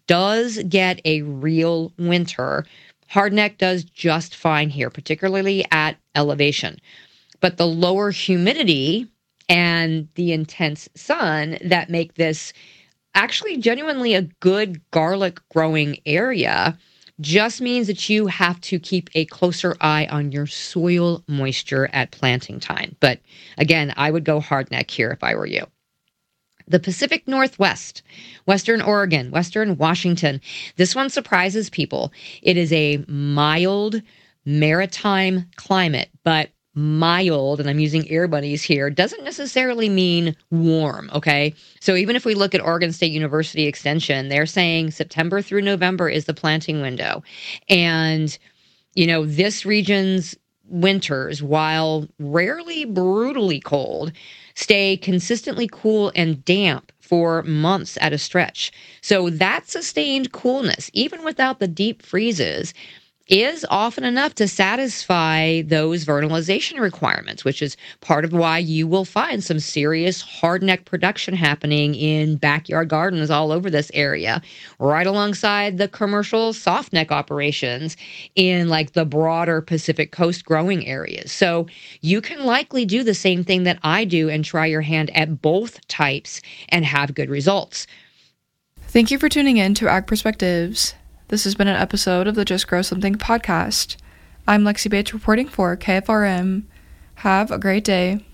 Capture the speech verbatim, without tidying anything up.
does get a real winter. Hardneck does just fine here, particularly at elevation. But the lower humidity and the intense sun that make this actually genuinely a good garlic growing area just means that you have to keep a closer eye on your soil moisture at planting time. But again, I would go hardneck here if I were you. The Pacific Northwest, Western Oregon, Western Washington. This one surprises people. It is a mild maritime climate, but mild, and I'm using air bunnies here, doesn't necessarily mean warm, okay? So even if we look at Oregon State University Extension, they're saying September through November is the planting window. And, you know, this region's winters, while rarely brutally cold, stay consistently cool and damp for months at a stretch. So that sustained coolness, even without the deep freezes, is often enough to satisfy those vernalization requirements, which is part of why you will find some serious hardneck production happening in backyard gardens all over this area, right alongside the commercial softneck operations in like the broader Pacific Coast growing areas. So you can likely do the same thing that I do and try your hand at both types and have good results. Thank you for tuning in to Ag Perspectives. This has been an episode of the Just Grow Something podcast. I'm Lexi Bates reporting for K F R M. Have a great day.